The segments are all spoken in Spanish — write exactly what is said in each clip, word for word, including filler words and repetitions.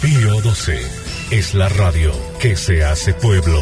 Pío doce es la radio que se hace pueblo.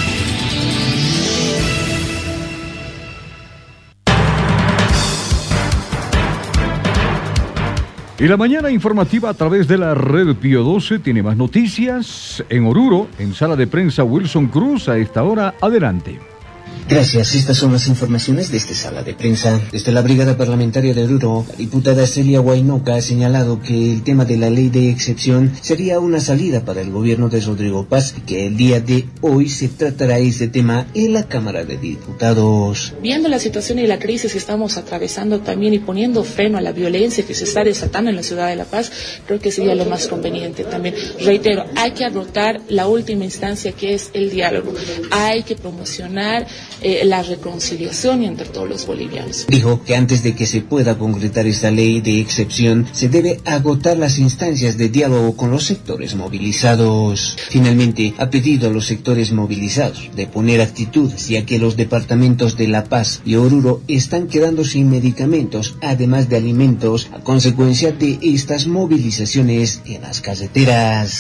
Y la mañana informativa a través de la red Pío doce tiene más noticias. En Oruro, en sala de prensa Wilson Cruz, a esta hora, adelante. Gracias, estas son las informaciones de esta sala de prensa. Desde la Brigada Parlamentaria de Oruro, la diputada Celia Huaynoca ha señalado que el tema de la ley de excepción sería una salida para el gobierno de Rodrigo Paz y que el día de hoy se tratará este tema en la Cámara de Diputados. Viendo la situación y la crisis que estamos atravesando también y poniendo freno a la violencia que se está desatando en la ciudad de La Paz, creo que sería lo más conveniente también. Reitero, hay que adoptar la última instancia que es el diálogo. Hay que promocionar Eh, la reconciliación entre todos los bolivianos. Dijo que antes de que se pueda concretar esta ley de excepción, se debe agotar las instancias de diálogo con los sectores movilizados. Finalmente, ha pedido a los sectores movilizados de poner actitud, ya que los departamentos de La Paz y Oruro están quedando sin medicamentos, además de alimentos, a consecuencia de estas movilizaciones en las carreteras.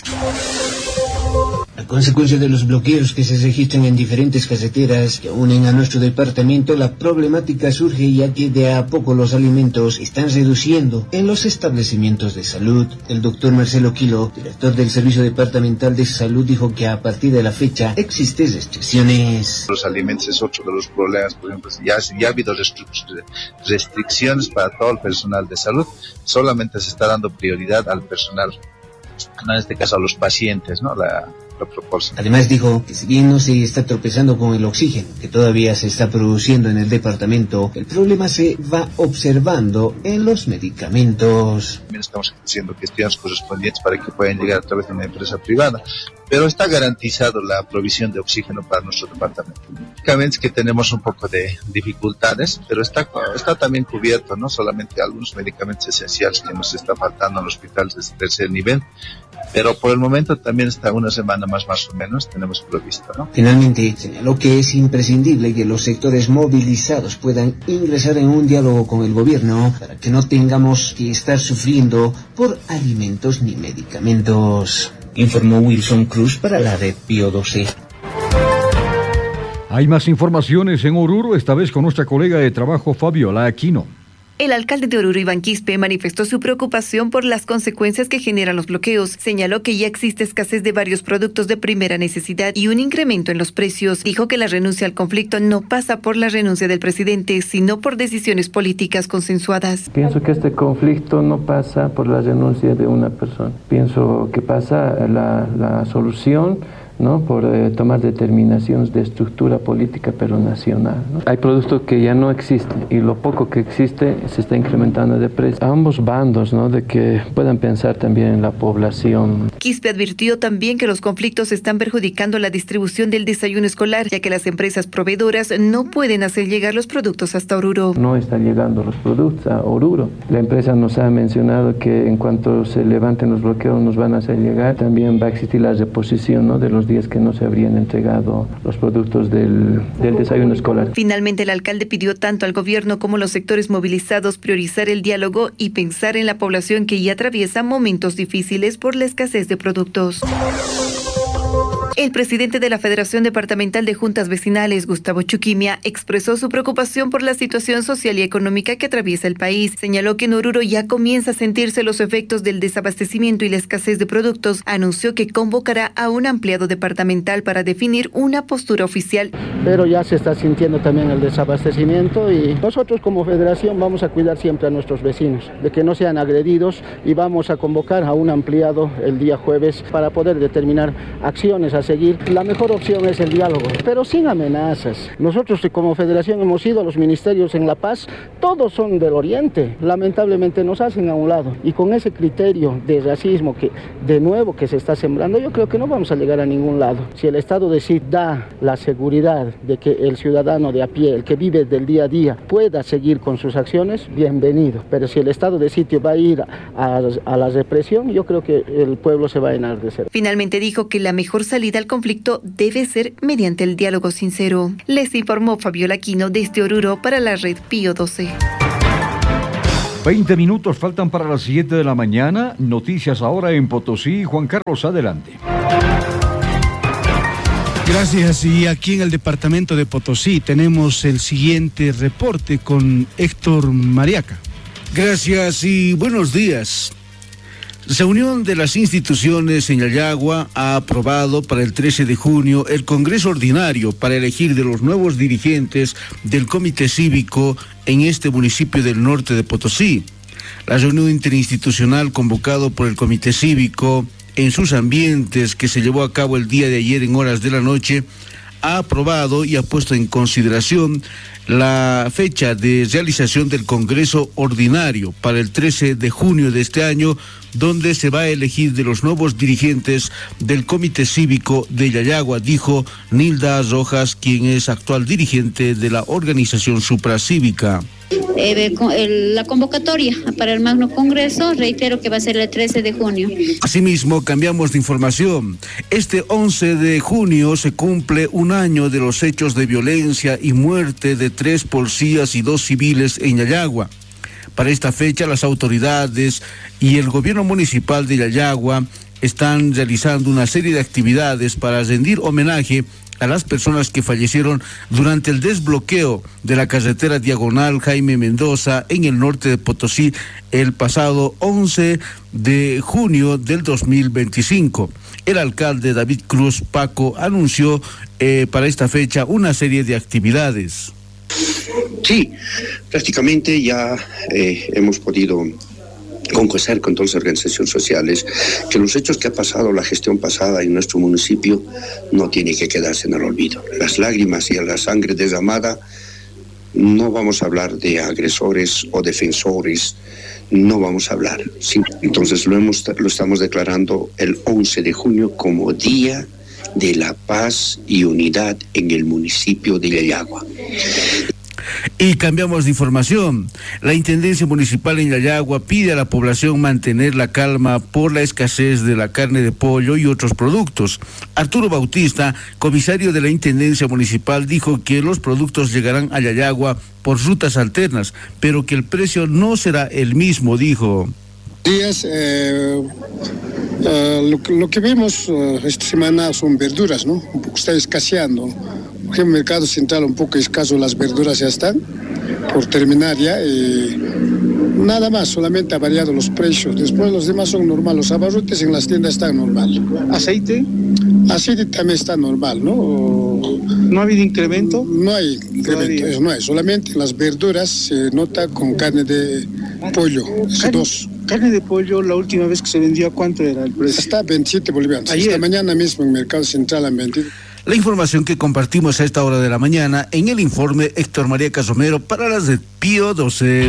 A consecuencia de los bloqueos que se registran en diferentes carreteras que unen a nuestro departamento, la problemática surge ya que de a poco los alimentos están reduciendo en los establecimientos de salud. El doctor Marcelo Quilo, director del Servicio Departamental de Salud, dijo que a partir de la fecha existen restricciones. Los alimentos es otro de los problemas, por ejemplo, ya, ya ha habido restricciones para todo el personal de salud, solamente se está dando prioridad al personal, en este caso a los pacientes, ¿no? La, la proporción. Además dijo que si bien no se está tropezando con el oxígeno que todavía se está produciendo en el departamento, el problema se va observando en los medicamentos. También estamos haciendo gestiones correspondientes para que puedan llegar a través de una empresa privada, pero está garantizado la provisión de oxígeno para nuestro departamento. Lógicamente es que tenemos un poco de dificultades, pero está, está también cubierto, no solamente algunos medicamentos esenciales que nos está faltando en los hospitales de tercer nivel, pero por el momento también está una semana más más o menos tenemos previsto, ¿no? Finalmente señaló que es imprescindible que los sectores movilizados puedan ingresar en un diálogo con el gobierno para que no tengamos que estar sufriendo por alimentos ni medicamentos. Informó Wilson Cruz para la red Pío doce. Hay más informaciones en Oruro, esta vez con nuestra colega de trabajo Fabiola Aquino. El alcalde de Oruro, Iván Quispe, manifestó su preocupación por las consecuencias que generan los bloqueos. Señaló que ya existe escasez de varios productos de primera necesidad y un incremento en los precios. Dijo que la renuncia al conflicto no pasa por la renuncia del presidente, sino por decisiones políticas consensuadas. Pienso que este conflicto no pasa por la renuncia de una persona. Pienso que pasa la, la solución, ¿no? por eh, tomar determinaciones de estructura política pero nacional, ¿no? Hay productos que ya no existen y lo poco que existe se está incrementando de precio. A ambos bandos, ¿no? de que puedan pensar también en la población. Quispe advirtió también que los conflictos están perjudicando la distribución del desayuno escolar, ya que las empresas proveedoras no pueden hacer llegar los productos hasta Oruro. No están llegando los productos a Oruro. La empresa nos ha mencionado que en cuanto se levanten los bloqueos nos van a hacer llegar. También va a existir la reposición, ¿no? de los días que no se habrían entregado los productos del, del desayuno escolar. Finalmente, el alcalde pidió tanto al gobierno como a los sectores movilizados priorizar el diálogo y pensar en la población que ya atraviesa momentos difíciles por la escasez de productos. El presidente de la Federación Departamental de Juntas Vecinales, Gustavo Chuquimia, expresó su preocupación por la situación social y económica que atraviesa el país. Señaló que en Oruro ya comienza a sentirse los efectos del desabastecimiento y la escasez de productos. Anunció que convocará a un ampliado departamental para definir una postura oficial. Pero ya se está sintiendo también el desabastecimiento y nosotros como federación vamos a cuidar siempre a nuestros vecinos, de que no sean agredidos, y vamos a convocar a un ampliado el día jueves para poder determinar acciones a seguir. La mejor opción es el diálogo, pero sin amenazas. Nosotros como federación hemos ido a los ministerios en La Paz, todos son del oriente, lamentablemente nos hacen a un lado, y con ese criterio de racismo que de nuevo que se está sembrando, yo creo que no vamos a llegar a ningún lado. Si el Estado de sí da la seguridad de que el ciudadano de a pie, el que vive del día a día, pueda seguir con sus acciones, bienvenido, pero si el Estado de sitio va a ir a, a, a la represión, yo creo que el pueblo se va a enardecer. Finalmente dijo que la mejor salida al conflicto debe ser mediante el diálogo sincero. Les informó Fabiola Aquino desde Oruro para la red Pío doce. veinte minutos faltan para las siete de la mañana. Noticias ahora en Potosí. Juan Carlos, adelante. Gracias. Y aquí en el departamento de Potosí tenemos el siguiente reporte con Héctor Mariaca. Gracias y buenos días. Reunión de las instituciones en Yayagua ha aprobado para el trece de junio el Congreso Ordinario para elegir de los nuevos dirigentes del Comité Cívico en este municipio del norte de Potosí. La reunión interinstitucional convocado por el Comité Cívico en sus ambientes que se llevó a cabo el día de ayer en horas de la noche ha aprobado y ha puesto en consideración la fecha de realización del Congreso Ordinario para el trece de junio de este año, donde se va a elegir de los nuevos dirigentes del Comité Cívico de Yayagua, dijo Nilda Rojas, quien es actual dirigente de la organización supracívica. Eh, el, la convocatoria para el Magno Congreso, reitero que va a ser el trece de junio. Asimismo, cambiamos de información. Este once de junio se cumple un año de los hechos de violencia y muerte de tres policías y dos civiles en Yayagua. Para esta fecha, las autoridades y el gobierno municipal de Yayagua están realizando una serie de actividades para rendir homenaje a las personas que fallecieron durante el desbloqueo de la carretera diagonal Jaime Mendoza en el norte de Potosí el pasado once de junio del dos mil veinticinco. El alcalde David Cruz Paco anunció eh, para esta fecha una serie de actividades. Sí, prácticamente ya eh, hemos podido concordar con todas las organizaciones sociales que los hechos que ha pasado la gestión pasada en nuestro municipio no tienen que quedarse en el olvido. Las lágrimas y la sangre derramada, no vamos a hablar de agresores o defensores, no vamos a hablar. Sí, entonces lo, hemos, lo estamos declarando el once de junio como Día de la Paz y Unidad en el municipio de Yayagua. Y cambiamos de información. La Intendencia Municipal en Yayagua pide a la población mantener la calma por la escasez de la carne de pollo y otros productos. Arturo Bautista, comisario de la Intendencia Municipal, dijo que los productos llegarán a Yayagua por rutas alternas, pero que el precio no será el mismo, dijo. Días, eh, uh, lo, lo que vemos uh, esta semana son verduras, ¿no? Un poco está escaseando. Por ejemplo, el mercado central un poco escaso, las verduras ya están por terminar ya. Eh, nada más, solamente ha variado los precios. Después los demás son normales. Los abarrotes en las tiendas están normal. ¿Aceite? Aceite también está normal, ¿no? ¿No ha habido incremento? No hay incremento, eso no hay. Solamente en las verduras se nota con carne de pollo. Carne, dos. Carne de pollo, la última vez que se vendió, ¿a cuánto era el precio? Está veintisiete bolivianos. Ayer. Esta mañana mismo en el mercado central han vendido. La información que compartimos a esta hora de la mañana en el informe Héctor María Casomero para las de Pío doce.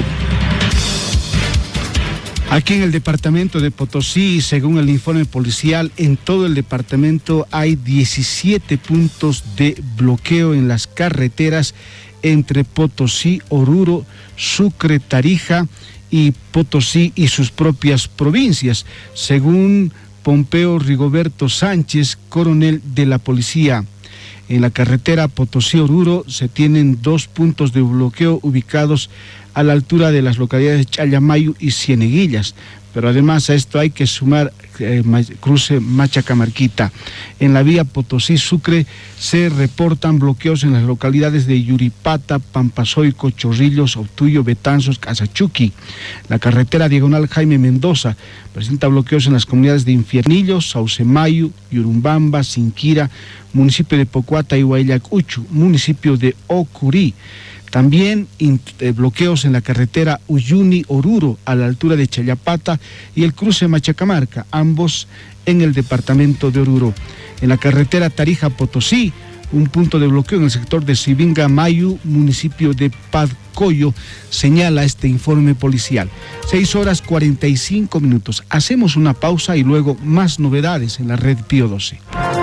Aquí en el departamento de Potosí, según el informe policial, en todo el departamento hay diecisiete puntos de bloqueo en las carreteras entre Potosí, Oruro, Sucre, Tarija y Potosí y sus propias provincias, según Pompeo Rigoberto Sánchez, coronel de la policía. En la carretera Potosí-Oruro se tienen dos puntos de bloqueo ubicados a la altura de las localidades de Chayamayu y Cieneguillas, pero además a esto hay que sumar eh, cruce Machacamarquita. En la vía Potosí-Sucre se reportan bloqueos en las localidades de Yuripata, Pampasoico, Chorrillos, Obtuyo, Betanzos, Casachuqui. La carretera diagonal Jaime Mendoza presenta bloqueos en las comunidades de Infiernillo, Saucemayu, Yurumbamba, Sinquira, municipio de Pocuata y Huaylacuchu, municipio de Ocurí. También eh, bloqueos en la carretera Uyuni-Oruro a la altura de Chayapata y el cruce Machacamarca, ambos en el departamento de Oruro. En la carretera Tarija-Potosí, un punto de bloqueo en el sector de Sibinga-Mayu, municipio de Padcoyo, señala este informe policial. seis horas cuarenta y cinco minutos. Hacemos una pausa y luego más novedades en la red Pío doce.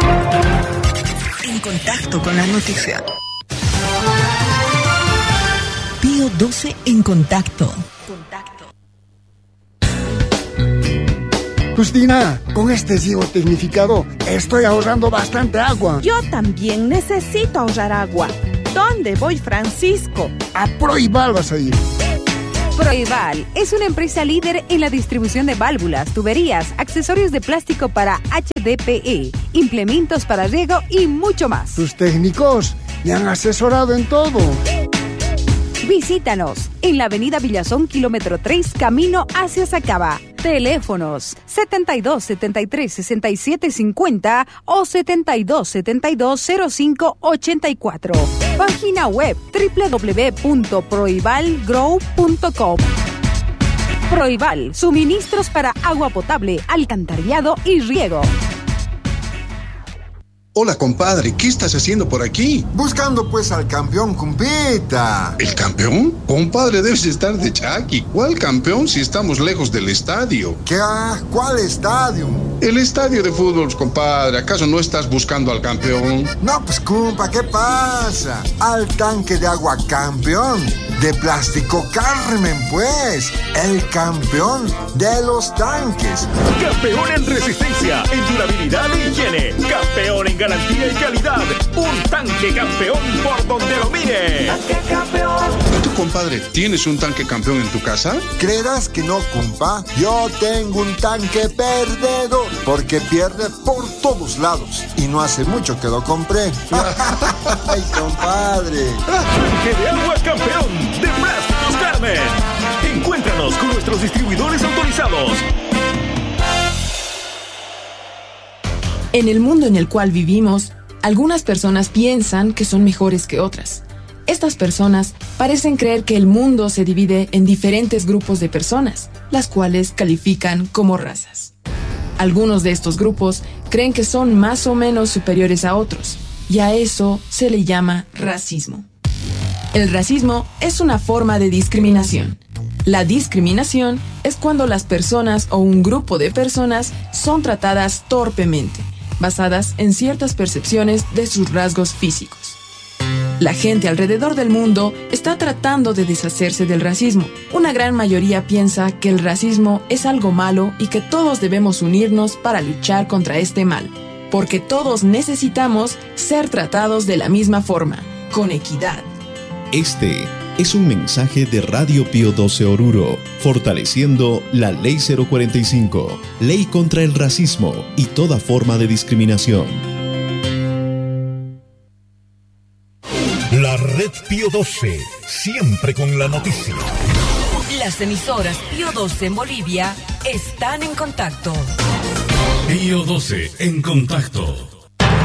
En contacto con la noticia. Pío doce en contacto. Justina, con este ciego tecnificado estoy ahorrando bastante agua. Yo también necesito ahorrar agua. ¿Dónde voy, Francisco? A Proibal vas a ir. Proival es una empresa líder en la distribución de válvulas, tuberías, accesorios de plástico para H D P E, implementos para riego y mucho más. Sus técnicos me han asesorado en todo. Visítanos en la avenida Villazón, kilómetro tres, camino hacia Sacaba. Teléfonos setenta y dos, setenta y tres, sesenta y siete cincuenta o setenta y dos, setenta y dos, cero cinco ochenta y cuatro. Página web doble u doble u doble u punto proival grow punto com. Proival, suministros para agua potable, alcantarillado y riego. Hola, compadre, ¿qué estás haciendo por aquí? Buscando pues al campeón, compita. ¿El campeón? Compadre, debes estar de chaki. ¿Cuál campeón si estamos lejos del estadio? ¿Qué? ¿Cuál estadio? El estadio de fútbol, compadre. ¿Acaso no estás buscando al campeón? No, pues, compa, ¿qué pasa? Al tanque de agua campeón. De Plástico Carmen, pues. El campeón de los tanques. Campeón en resistencia, en durabilidad e higiene. Campeón en garantía y calidad. Un tanque campeón por donde lo mire. Tanque campeón. ¿Tu compadre, tienes un tanque campeón en tu casa? ¿Creerás que no, compa? Yo tengo un tanque perdedor, porque pierde por todos lados. Y no hace mucho que lo compré. ¡Ay, compadre! Tanque de agua campeón de Plásticos Carmen. Encuéntranos con nuestros distribuidores autorizados. En el mundo en el cual vivimos, algunas personas piensan que son mejores que otras. Estas personas parecen creer que el mundo se divide en diferentes grupos de personas, las cuales califican como razas. Algunos de estos grupos creen que son más o menos superiores a otros, y a eso se le llama racismo. El racismo es una forma de discriminación. La discriminación es cuando las personas o un grupo de personas son tratadas torpemente, basadas en ciertas percepciones de sus rasgos físicos. La gente alrededor del mundo está tratando de deshacerse del racismo. Una gran mayoría piensa que el racismo es algo malo y que todos debemos unirnos para luchar contra este mal, porque todos necesitamos ser tratados de la misma forma, con equidad. Este es un mensaje de Radio Pío doce Oruro, fortaleciendo la Ley cero cuarenta y cinco, Ley contra el Racismo y toda forma de discriminación. La Red Pío doce, siempre con la noticia. Las emisoras Pío doce en Bolivia están en contacto. Pío doce en contacto.